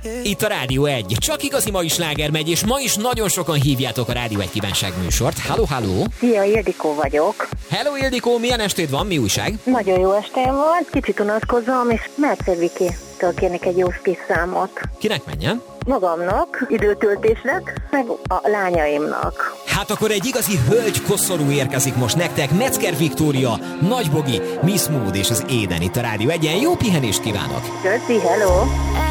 Itt a Rádió 1. Csak igazi mai sláger megy, és ma is nagyon sokan hívjátok a Rádió 1 kívánság műsort. Halló, halló! Szia, Ildikó vagyok. Hello, Ildikó, milyen estéd van, mi újság? Nagyon jó estém volt, kicsit unatkozom, és Mercer Viki-től kérnék egy jó kis számot. Kinek menjen? Magamnak, időtöltésnek, meg a lányaimnak. Hát akkor egy igazi hölgy koszorú érkezik most nektek. Metzger Viktória, Nagy Bogi, Miss Mood és az Éden itt a Rádió 1-en. Jó pihenést kívánok! Köszi, hello!